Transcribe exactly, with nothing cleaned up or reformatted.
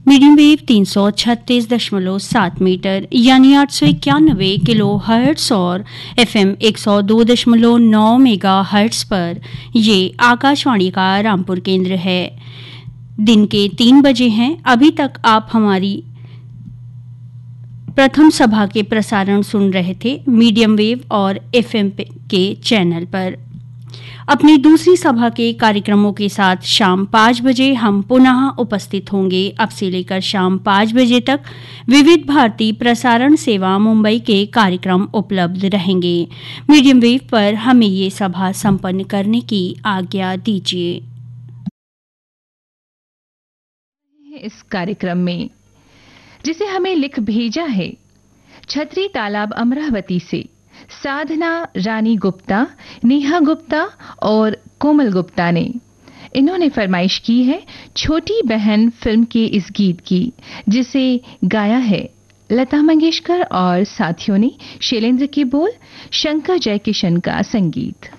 Medium wave तीन सौ छत्तीस दशमलव सात मीटर यानी आठ सौ इक्यानवे किलो हर्ट्स और एफएम एक सौ दो दशमलव नौ मेगा हर्ट्स पर ये आकाशवाणी का रामपुर केंद्र है। दिन के तीन बजे हैं। अभी तक आप हमारी प्रथम सभा के प्रसारण सुन रहे थे मीडियम वेव और एफएम के चैनल पर। अपनी दूसरी सभा के कार्यक्रमों के साथ शाम पाँच बजे हम पुनः उपस्थित होंगे। अब से लेकर शाम पाँच बजे तक विविध भारती प्रसारण सेवा मुंबई के कार्यक्रम उपलब्ध रहेंगे। मीडियम वेव पर हमें ये सभा संपन्न करने की आज्ञा दीजिए। इस कार्यक्रम में जिसे हमें लिख भेजा है छतरी तालाब अमरावती से साधना रानी गुप्ता, नेहा गुप्ता और कोमल गुप्ता ने। इन्होंने फरमाइश की है छोटी बहन फिल्म के इस गीत की, जिसे गाया है लता मंगेशकर और साथियों ने। शैलेंद्र के बोल, शंकर जयकिशन का संगीत।